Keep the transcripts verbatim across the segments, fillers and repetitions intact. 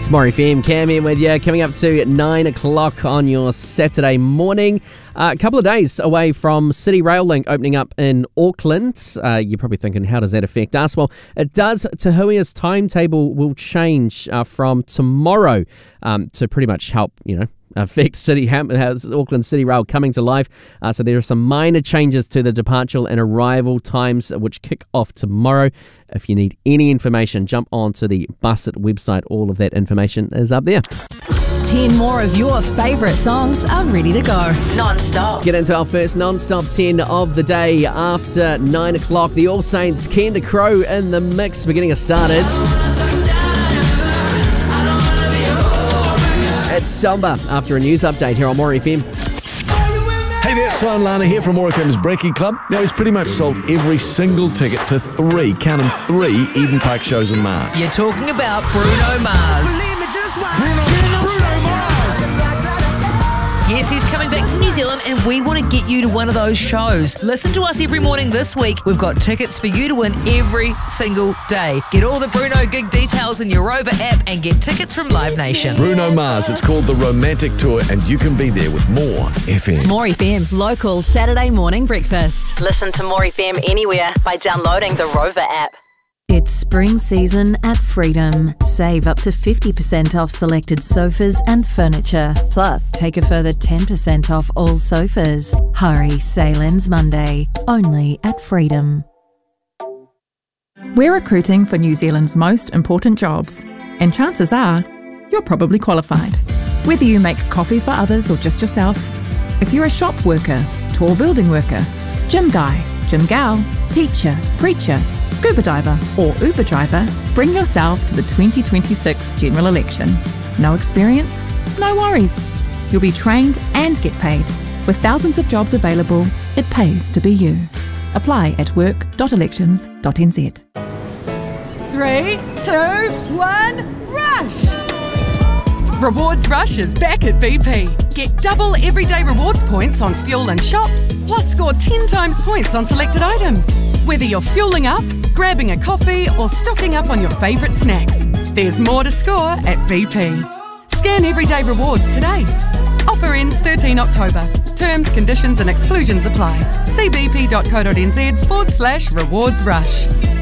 It's More F M, Cam in with you, coming up to nine o'clock on your Saturday morning. Uh, a couple of days away from City Rail Link opening up in Auckland. Uh, you're probably thinking, how does that affect us? Well, it does. Te Huia's timetable will change uh, from tomorrow um, to pretty much help, you know, affect City Ham- Auckland City Rail coming to life. Uh, so there are some minor changes to the departure and arrival times which kick off tomorrow. If you need any information, jump onto the Busset website. All of that information is up there. ten more of your favourite songs are ready to go. Non-stop. Let's get into our first non-stop ten of the day after nine o'clock. The All Saints, Kenda Crow in the mix, beginning us started. It's Samba after a news update here on More F M. Hey there, Simon Lana here from More F M's Breaking Club. Now, he's pretty much sold every single ticket to three, count them, three Eden Park shows in March. You're talking about Bruno Mars. Bruno, Bruno Mars! Yes, he's coming back to New Zealand and we want to get you to one of those shows. Listen to us every morning this week. We've got tickets for you to win every single day. Get all the Bruno gig details in your Rover app and get tickets from Live Nation. Bruno Mars, it's called The Romantic Tour, and you can be there with More F M. More F M, local Saturday morning breakfast. Listen to More F M anywhere by downloading the Rover app. It's spring season at Freedom. Save up to fifty percent off selected sofas and furniture. Plus, take a further ten percent off all sofas. Hurry, sale ends Monday. Only at Freedom. We're recruiting for New Zealand's most important jobs, and chances are you're probably qualified. Whether you make coffee for others or just yourself, if you're a shop worker, tall building worker, gym guy, gym gal, teacher, preacher, scuba diver or Uber driver, bring yourself to the twenty twenty-six general election. No experience? No worries. You'll be trained and get paid. With thousands of jobs available, it pays to be you. Apply at work dot elections dot n z. Three, two, one, rush! Rewards Rush is back at B P. Get double everyday rewards points on fuel and shop, plus score ten times points on selected items. Whether you're fueling up, grabbing a coffee, or stocking up on your favourite snacks, there's more to score at B P. Scan everyday rewards today. Offer ends thirteenth October. Terms, conditions and exclusions apply. See bp.co.nz forward slash rewards rush.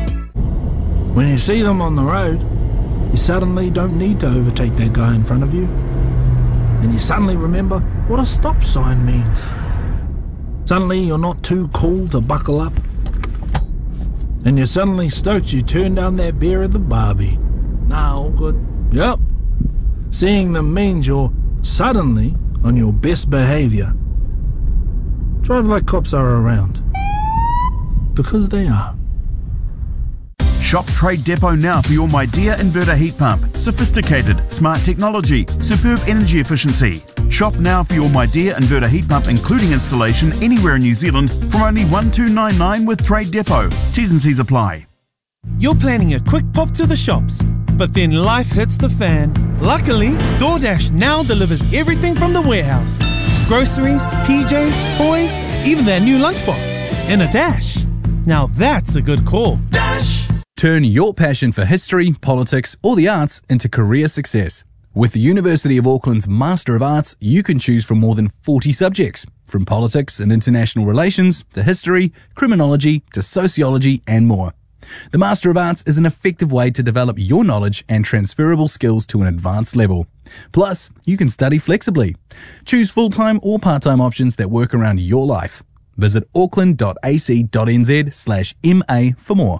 When you see them on the road, you suddenly don't need to overtake that guy in front of you. And you suddenly remember what a stop sign means. Suddenly you're not too cool to buckle up. And you're suddenly stoked you turned down that beer at the Barbie. Nah, all good. Yep. Seeing them means you're suddenly on your best behaviour. Drive like cops are around. Because they are. Shop Trade Depot now for your My Dear inverter heat pump. Sophisticated, smart technology, superb energy efficiency. Shop now for your My Dear inverter heat pump, including installation anywhere in New Zealand, from only one two nine nine with Trade Depot. T's and C's apply. You're planning a quick pop to the shops, but then life hits the fan. Luckily, DoorDash now delivers everything from the warehouse. Groceries, P Js, toys, even their new lunchbox. In a dash. Now that's a good call. Dash! Turn your passion for history, politics, or the arts into career success. With the University of Auckland's Master of Arts, you can choose from more than forty subjects, from politics and international relations to history, criminology to sociology and more. The Master of Arts is an effective way to develop your knowledge and transferable skills to an advanced level. Plus, you can study flexibly. Choose full-time or part-time options that work around your life. Visit auckland dot a c dot n z slash M A for more.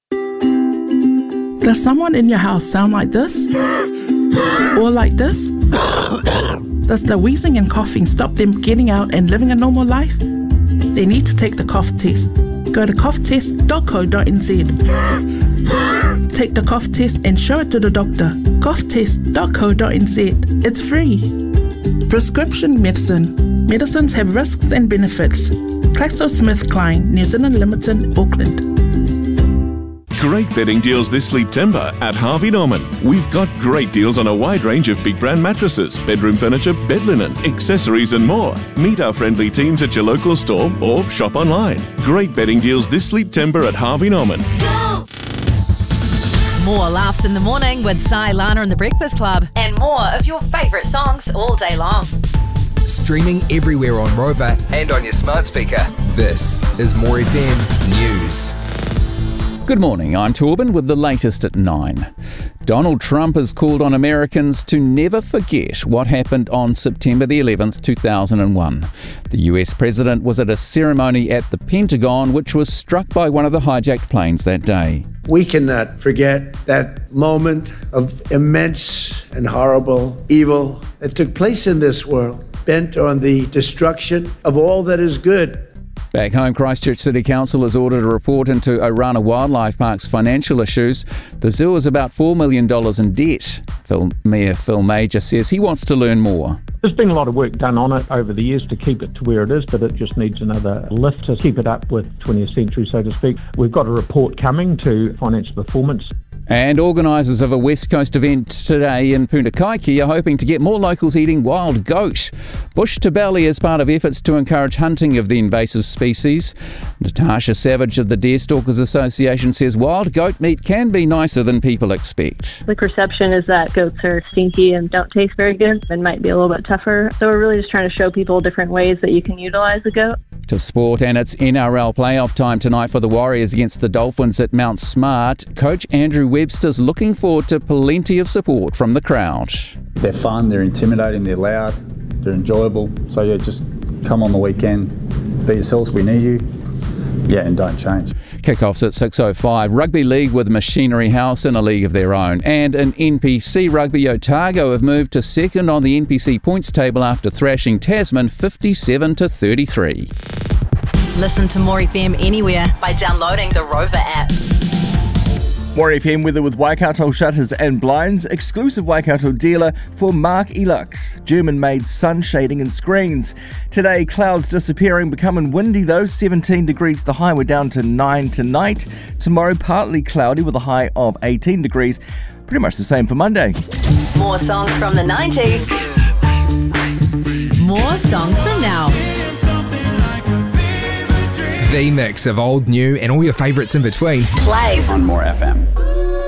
Does someone in your house sound like this? Or like this? Does the wheezing and coughing stop them getting out and living a normal life? They need to take the cough test. Go to cough test dot co dot n z. Take the cough test and show it to the doctor. cough test dot co dot n z. It's free. Prescription medicine. Medicines have risks and benefits. GlaxoSmithKline, New Zealand Limited, Auckland. Great bedding deals this September at Harvey Norman. We've got great deals on a wide range of big brand mattresses, bedroom furniture, bed linen, accessories and more. Meet our friendly teams at your local store or shop online. Great bedding deals this September at Harvey Norman. More laughs in the morning with Si, Lana and the Breakfast Club. And more of your favourite songs all day long. Streaming everywhere on Rover and on your smart speaker. This is More F M News. Good morning, I'm Torben with the latest at nine. Donald Trump has called on Americans to never forget what happened on September the eleventh, two thousand one. The U S president was at a ceremony at the Pentagon which was struck by one of the hijacked planes that day. We cannot forget that moment of immense and horrible evil that took place in this world, bent on the destruction of all that is good. Back home, Christchurch City Council has ordered a report into Orana Wildlife Park's financial issues. The zoo is about four million dollars in debt. Phil, Mayor Phil Major says he wants to learn more. There's been a lot of work done on it over the years to keep it to where it is, but it just needs another lift to keep it up with twentieth century, so to speak. We've got a report coming to financial performance. And organisers of a West Coast event today in Punakaiki are hoping to get more locals eating wild goat. Bush to belly as part of efforts to encourage hunting of the invasive species. Natasha Savage of the Deerstalkers Association says wild goat meat can be nicer than people expect. The perception is that goats are stinky and don't taste very good and might be a little bit tougher. So we're really just trying to show people different ways that you can utilise a goat. To sport, and it's N R L playoff time tonight for the Warriors against the Dolphins at Mount Smart. Coach Andrew Webster's looking forward to plenty of support from the crowd. They're fun, they're intimidating, they're loud, they're enjoyable. So yeah, just come on the weekend, be yourselves, we need you. Yeah, and don't change. Kickoffs at six oh five. Rugby League with Machinery House in a league of their own. And in N P C Rugby, Otago have moved to second on the N P C points table after thrashing Tasman fifty-seven to thirty-three. Listen to More F M anywhere by downloading the Rover app. More F M weather with Waikato Shutters and Blinds, exclusive Waikato dealer for Mark Elux, German-made sun shading and screens. Today, clouds disappearing, becoming windy though, seventeen degrees the high, we're down to nine tonight. Tomorrow, partly cloudy with a high of eighteen degrees. Pretty much the same for Monday. More songs from the nineties. More songs from now. The mix of old, new and all your favourites in between. Plays on More F M.